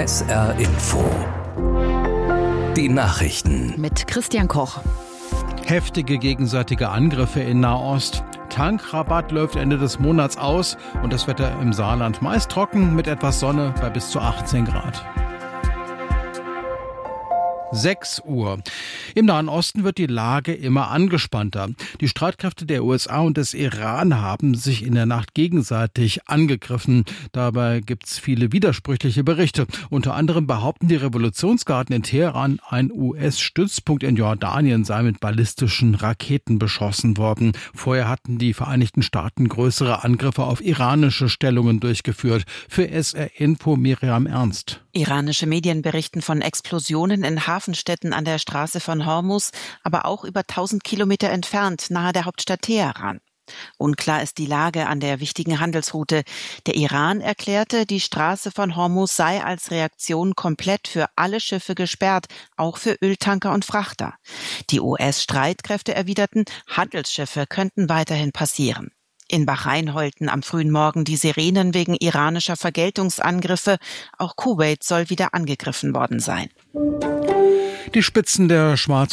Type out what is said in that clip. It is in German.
SR Info. Die Nachrichten. Mit Christian Koch. Heftige gegenseitige Angriffe in Nahost. Tankrabatt läuft Ende des Monats aus und das Wetter im Saarland meist trocken mit etwas Sonne bei bis zu 18 Grad. 6 Uhr. Im Nahen Osten wird die Lage immer angespannter. Die Streitkräfte der USA und des Iran haben sich in der Nacht gegenseitig angegriffen. Dabei gibt's viele widersprüchliche Berichte. Unter anderem behaupten die Revolutionsgarden in Teheran, ein US-Stützpunkt in Jordanien sei mit ballistischen Raketen beschossen worden. Vorher hatten die Vereinigten Staaten größere Angriffe auf iranische Stellungen durchgeführt. Für SR Info Miriam Ernst. Iranische Medien berichten von Explosionen in Hafenstädten an der Straße von Hormuz, aber auch über 1000 Kilometer entfernt, nahe der Hauptstadt Teheran. Unklar ist die Lage an der wichtigen Handelsroute. Der Iran erklärte, die Straße von Hormuz sei als Reaktion komplett für alle Schiffe gesperrt, auch für Öltanker und Frachter. Die US-Streitkräfte erwiderten, Handelsschiffe könnten weiterhin passieren. In Bahrain heulten am frühen Morgen die Sirenen wegen iranischer Vergeltungsangriffe. Auch Kuwait soll wieder angegriffen worden sein. Die Spitzen der Schwarz